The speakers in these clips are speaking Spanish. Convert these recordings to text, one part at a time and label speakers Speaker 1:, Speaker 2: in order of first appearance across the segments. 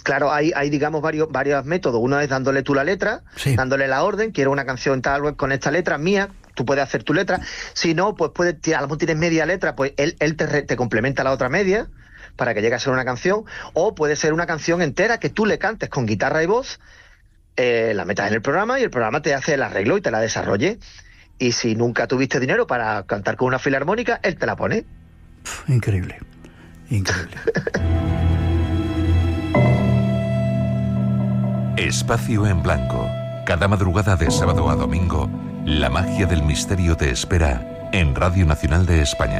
Speaker 1: Claro, hay digamos varios métodos. Uno es dándole tú la letra,
Speaker 2: Sí.
Speaker 1: dándole la orden, quiero una canción tal vez con esta letra mía, tú puedes hacer tu letra. Si no, pues a lo mejor tienes media letra, pues él te complementa la otra media para que llegue a ser una canción, o puede ser una canción entera que tú le cantes con guitarra y voz, la metas en el programa y el programa te hace el arreglo y te la desarrolle. Y si nunca tuviste dinero para cantar con una filarmónica, él te la pone.
Speaker 2: Increíble, increíble.
Speaker 3: Espacio en Blanco. Cada madrugada de sábado a domingo, la magia del misterio te espera en Radio Nacional de España.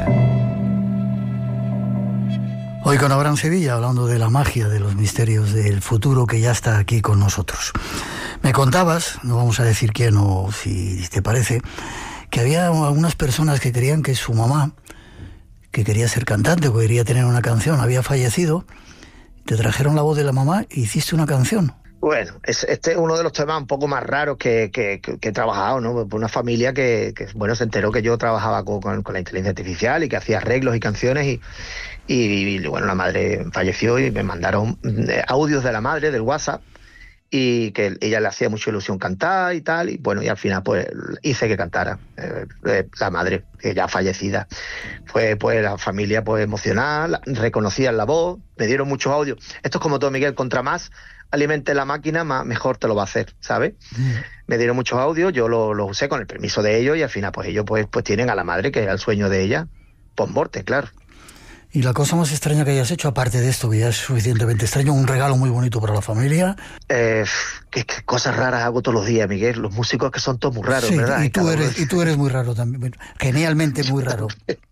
Speaker 2: Hoy con Abraham Sevilla, hablando de la magia, de los misterios del futuro que ya está aquí con nosotros. Me contabas, no vamos a decir quién o si te parece, que había algunas personas que creían que su mamá, que quería ser cantante o que quería tener una canción, había fallecido, te trajeron la voz de la mamá e hiciste una canción.
Speaker 1: Bueno, este es uno de los temas un poco más raros que he trabajado, ¿no? Por una familia que bueno, se enteró que yo trabajaba con la inteligencia artificial y que hacía arreglos y canciones y bueno, la madre falleció y me mandaron audios de la madre del WhatsApp y que ella le hacía mucha ilusión cantar y tal, y bueno, y al final pues hice que cantara la madre, que ya fallecida. Fue pues la familia pues emocionada, reconocían la voz, me dieron muchos audios. Esto es como todo, Miguel, contra más alimente la máquina, mejor te lo va a hacer, ¿sabes? Me dieron muchos audios, yo los usé con el permiso de ellos y al final pues ellos pues tienen a la madre, que era el sueño de ella, post-morte, claro.
Speaker 2: Y la cosa más extraña que hayas hecho, aparte de esto, que ya es suficientemente extraño, un regalo muy bonito para la familia.
Speaker 1: ¿Qué cosas raras hago todos los días, Miguel? Los músicos que son todos muy raros,
Speaker 2: sí,
Speaker 1: ¿verdad?
Speaker 2: Y tú eres muy raro también, genialmente muy raro.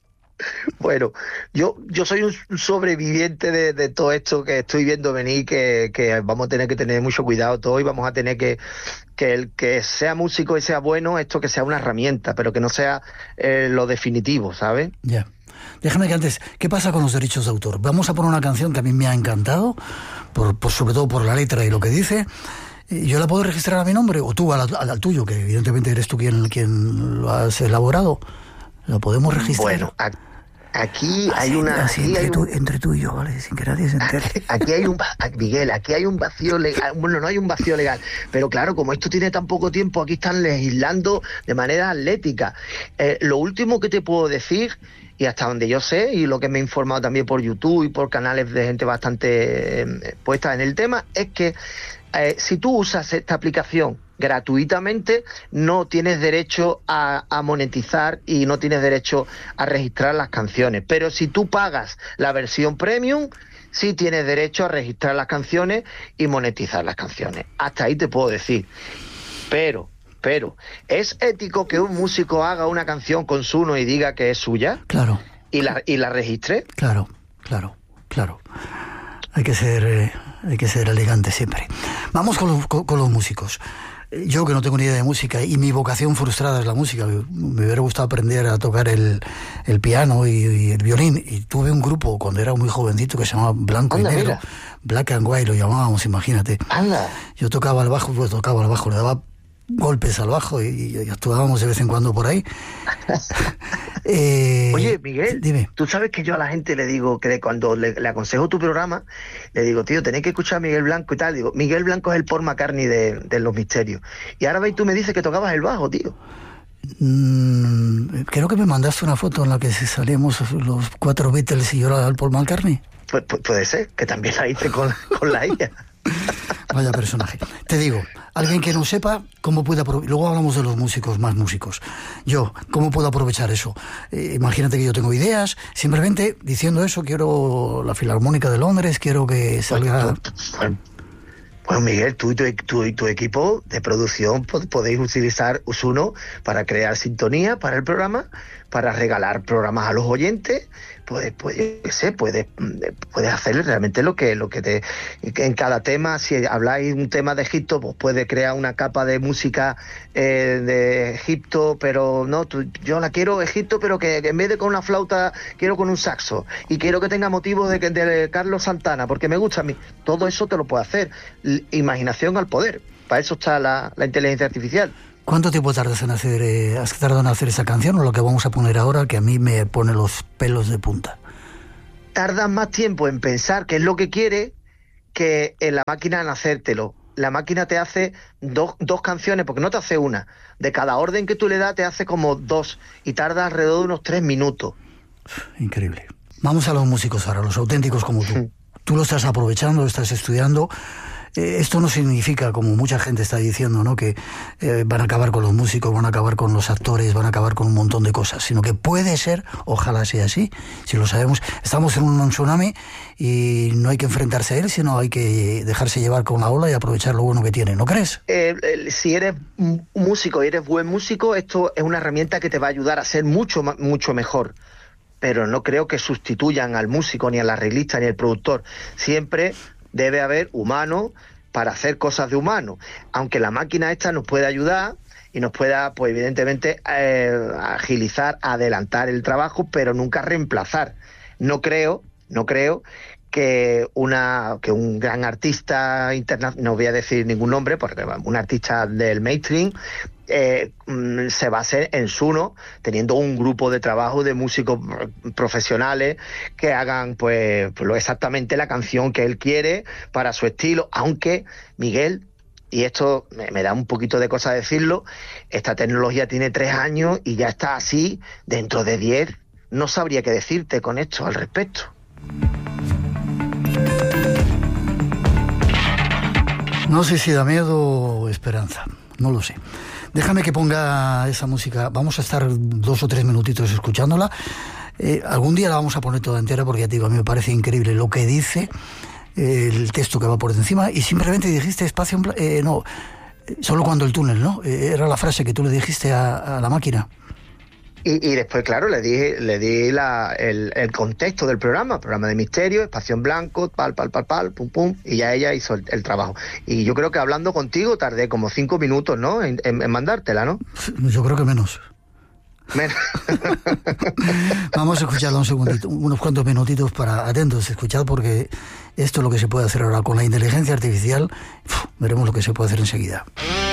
Speaker 1: Bueno, yo soy un sobreviviente de todo esto que estoy viendo venir, que vamos a tener que tener mucho cuidado todo y vamos a tener que el que sea músico y sea bueno, esto que sea una herramienta, pero que no sea lo definitivo, ¿sabes?
Speaker 2: Ya. Déjame que antes, ¿qué pasa con los derechos de autor? Vamos a poner una canción que a mí me ha encantado, sobre todo por la letra y lo que dice. ¿Yo la puedo registrar a mi nombre o tú al tuyo, que evidentemente eres tú quien lo has elaborado? ¿La podemos registrar?
Speaker 1: Bueno, aquí
Speaker 2: así,
Speaker 1: hay una...
Speaker 2: Así, entre tú y yo, ¿vale? Sin que nadie se entere.
Speaker 1: Aquí hay Miguel, aquí hay un vacío legal. Bueno, no hay un vacío legal, pero claro, como esto tiene tan poco tiempo, aquí están legislando de manera atlética. Lo último que te puedo decir, y hasta donde yo sé, y lo que me he informado también por YouTube y por canales de gente bastante puesta en el tema, es que si tú usas esta aplicación gratuitamente, no tienes derecho a monetizar y no tienes derecho a registrar las canciones. Pero si tú pagas la versión premium, sí tienes derecho a registrar las canciones y monetizar las canciones. Hasta ahí te puedo decir. Pero, ¿es ético que un músico haga una canción con Suno y diga que es suya?
Speaker 2: Claro.
Speaker 1: ¿Y la registre?
Speaker 2: Claro. Hay que ser elegante siempre. Vamos con los músicos. Yo, que no tengo ni idea de música y mi vocación frustrada es la música, me hubiera gustado aprender a tocar el piano y el violín, y tuve un grupo cuando era muy jovencito que se llamaba Blanco y Negro. Mira. Black and White lo llamábamos, imagínate.
Speaker 1: Anda.
Speaker 2: Yo tocaba el bajo, le daba golpes al bajo y actuábamos de vez en cuando por ahí.
Speaker 1: Oye, Miguel,
Speaker 2: dime.
Speaker 1: Tú sabes que yo a la gente le digo que cuando le aconsejo tu programa, le digo, tío, tenéis que escuchar a Miguel Blanco y tal. Digo, Miguel Blanco es el Paul McCartney de los misterios. Y ahora tú me dices que tocabas el bajo, tío.
Speaker 2: Creo que me mandaste una foto en la que salíamos los 4 Beatles y yo era el Paul McCartney.
Speaker 1: Pues puede ser, que también la hice con la IA.
Speaker 2: Vaya personaje. Te digo, alguien que no sepa cómo puede aprovechar. Luego hablamos de los músicos, más músicos. Yo, ¿cómo puedo aprovechar eso? Imagínate que yo tengo ideas. Simplemente diciendo eso, quiero la Filarmónica de Londres, quiero que salga.
Speaker 1: Bueno, Miguel, tú y tu equipo de producción podéis utilizar Usuno para crear sintonía para el programa, para regalar programas a los oyentes. Puedes hacer realmente lo que te en cada tema. Si habláis un tema de Egipto, pues puedes crear una capa de música de Egipto, pero no, yo la quiero Egipto, pero que en vez de con una flauta quiero con un saxo, y quiero que tenga motivos de Carlos Santana, porque me gusta a mí. Todo eso te lo puede hacer. Imaginación al poder. Para eso está la inteligencia artificial.
Speaker 2: ¿Cuánto tiempo tardas en has tardado en hacer esa canción, o lo que vamos a poner ahora, que a mí me pone los pelos de punta?
Speaker 1: Tardas más tiempo en pensar qué es lo que quiere que en la máquina en hacértelo. La máquina te hace dos canciones, porque no te hace una. De cada orden que tú le das, te hace como 2 y tarda alrededor de unos 3 minutos.
Speaker 2: Increíble. Vamos a los músicos ahora, los auténticos como tú. Tú lo estás aprovechando, lo estás estudiando. Esto no significa, como mucha gente está diciendo, ¿no?, que van a acabar con los músicos, van a acabar con los actores, van a acabar con un montón de cosas, sino que puede ser, ojalá sea así, si lo sabemos. Estamos en un tsunami y no hay que enfrentarse a él, sino hay que dejarse llevar con la ola y aprovechar lo bueno que tiene, ¿no crees?
Speaker 1: Si eres un músico y eres buen músico, esto es una herramienta que te va a ayudar a ser mucho mejor. Pero no creo que sustituyan al músico, ni al arreglista, ni al productor. Siempre debe haber humano para hacer cosas de humano. Aunque la máquina esta nos pueda ayudar y nos pueda, pues evidentemente, agilizar, adelantar el trabajo, pero nunca reemplazar. No creo que un gran artista internacional, no voy a decir ningún nombre, porque un artista del mainstream se base en Suno, teniendo un grupo de trabajo de músicos profesionales que hagan pues exactamente la canción que él quiere para su estilo, aunque Miguel, y esto me da un poquito de cosa decirlo, esta tecnología tiene 3 años y ya está así. Dentro de 10 no sabría qué decirte con esto al respecto.
Speaker 2: No sé si da miedo o esperanza, no lo sé. Déjame que ponga esa música, vamos a estar 2 o 3 minutitos escuchándola. Algún día la vamos a poner toda entera, porque ya te digo, a mí me parece increíble lo que dice, el texto que va por encima, y simplemente dijiste espacio, no, solo cuando el túnel, ¿no? Era la frase que tú le dijiste a la máquina.
Speaker 1: Y después, claro, le di el contexto del programa de misterio, espacio en blanco, pal, pum, pum, y ya ella hizo el trabajo. Y yo creo que hablando contigo tardé como 5 minutos, ¿no?, en mandártela, ¿no?
Speaker 2: Yo creo que menos. Vamos a escucharla un segundito, unos cuantos minutitos para atentos, escuchad, porque esto es lo que se puede hacer ahora con la inteligencia artificial. Veremos lo que se puede hacer enseguida.